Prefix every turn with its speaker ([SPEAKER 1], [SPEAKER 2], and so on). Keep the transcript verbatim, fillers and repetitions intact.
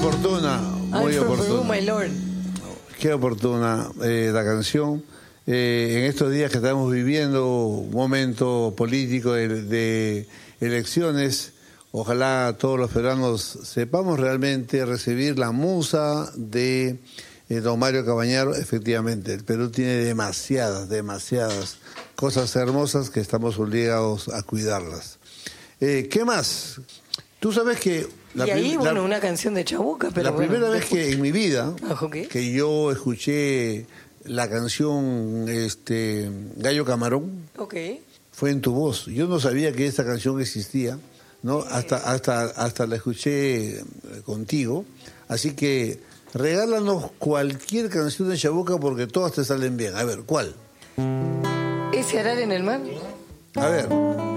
[SPEAKER 1] oportuna, muy
[SPEAKER 2] I'm from Peru,
[SPEAKER 1] oportuna.
[SPEAKER 2] my lord.
[SPEAKER 1] Qué oportuna eh, la canción. Eh, en estos días que estamos viviendo un momento político de, de elecciones, ojalá todos los peruanos sepamos realmente recibir la musa de eh, don Mario Cabañaro. Efectivamente, el Perú tiene demasiadas, demasiadas cosas hermosas que estamos obligados a cuidarlas. Eh, ¿Qué más? Tú sabes que... La
[SPEAKER 2] y ahí,
[SPEAKER 1] prim-
[SPEAKER 2] bueno,
[SPEAKER 1] la,
[SPEAKER 2] una canción de Chabuca, pero
[SPEAKER 1] la
[SPEAKER 2] bueno,
[SPEAKER 1] primera vez
[SPEAKER 2] después-
[SPEAKER 1] que en mi vida
[SPEAKER 2] Ajá, ¿qué?
[SPEAKER 1] que yo escuché la canción este Gallo Camarón
[SPEAKER 2] Ok.
[SPEAKER 1] fue en tu voz. Yo no sabía que esta canción existía, ¿no? Hasta hasta hasta la escuché eh, contigo. Así que regálanos cualquier canción de Chabuca porque todas te salen bien. A ver, ¿cuál?
[SPEAKER 2] ¿Ese arar en el mar?
[SPEAKER 1] A ver.